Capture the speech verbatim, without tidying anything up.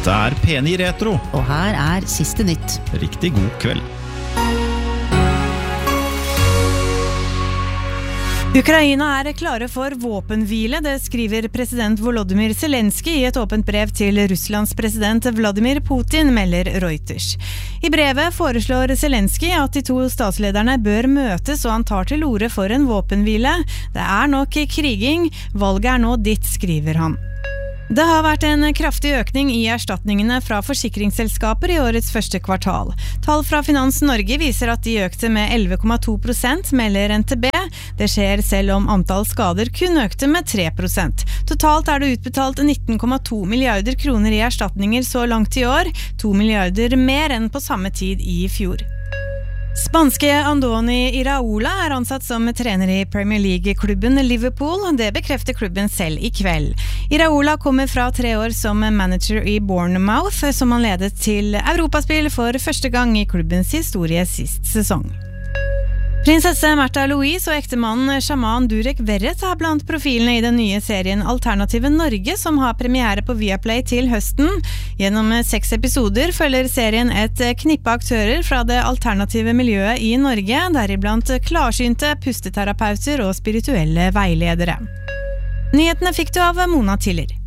Dette er P ni Retro. Og her er siste nytt. Riktig god kveld. Ukraina er klare for våpenhvile, det skriver president Volodymyr Zelensky i et åpent brev til Russlands president Vladimir Putin, melder Reuters. I brevet foreslår Zelensky at de to statslederne bør møtes, og han tar til orde for en våpenhvile. Det er nok kriging, valget er nå ditt, skriver han. Det har vært en kraftig økning i erstatningene fra forsikringsselskaper i årets første kvartal. Tall fra Finans Norge viser at de økte med elleve komma to prosent, melder N T B. Det skjer selv om antall skader kun økte med tre prosent. Totalt er det utbetalt nitten komma to milliarder kroner i erstatninger så langt i år, to milliarder mer enn på samme tid i fjor. Spanske Andoni Iraola er ansatt som trener i Premier League-klubben Liverpool. Det bekrefter klubben selv i kveld. Iraola kommer fra tre år som manager i Bournemouth, som han ledet til Europaspill for første gang i klubbens historie sist sesong. Prinsesse Märtha Louise og ektemannen Shaman Durek Verret er blant profilene i den nye serien Alternative Norge, som har premiere på Viaplay til høsten. Gjennom seks episoder følger serien et knippe aktører fra det alternative miljøet i Norge, deriblant klarsynte pusteterapeuter og spirituelle veiledere. Nyhetene fikk du av Mona Tiller.